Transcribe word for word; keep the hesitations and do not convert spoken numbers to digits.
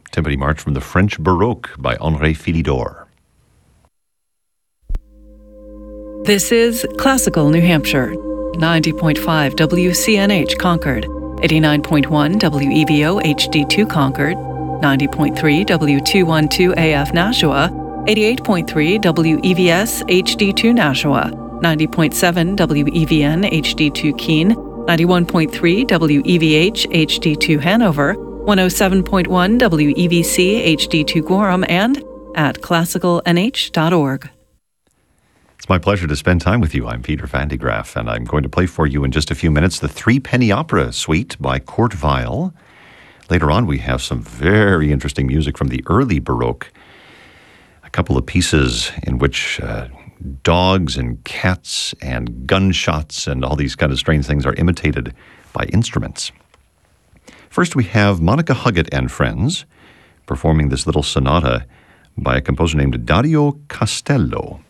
Timpani March from the French Baroque by Henri Philidor. This is Classical New Hampshire, ninety point five W C N H Concord, eighty-nine point one W E V O H D two Concord, ninety point three W two twelve A F Nashua, eighty-eight point three W E V S H D two Nashua, ninety point seven W E V N H D two Keene, ninety-one point three W E V H H D two Hanover, one oh seven point one W E V C H D two Gorham, and at classical n h dot org. It's my pleasure to spend time with you. I'm Peter Van de Graaff, and I'm going to play for you in just a few minutes the Three Penny Opera Suite by Kurt Weill. Later on, we have some very interesting music from the early Baroque, a couple of pieces in which uh, dogs and cats and gunshots and all these kind of strange things are imitated by instruments. First, we have Monica Huggett and Friends performing this little sonata by a composer named Dario Castello.